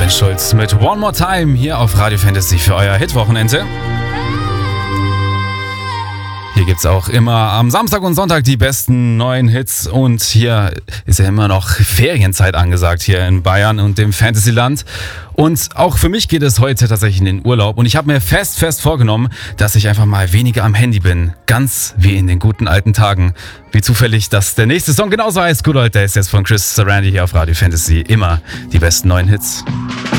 Schulz mit One More Time hier auf Radio Fantasy für euer Hitwochenende. Hier gibt's auch immer am Samstag und Sonntag die besten neuen Hits und hier ist ja immer noch Ferienzeit angesagt hier in Bayern und dem Fantasyland. Und auch für mich geht es heute tatsächlich in den Urlaub und ich habe mir fest vorgenommen, dass ich einfach mal weniger am Handy bin. Ganz wie in den guten alten Tagen. Wie zufällig, dass der nächste Song genauso heißt. Good Old Days jetzt von Chris Sarandon hier auf Radio Fantasy. Immer die besten neuen Hits.